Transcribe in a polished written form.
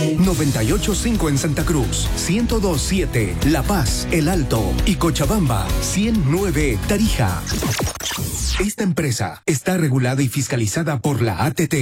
98.5 en Santa Cruz, 102.7 La Paz, El Alto y Cochabamba, 100.9 Tarija. Esta empresa está regulada y fiscalizada por la ATT.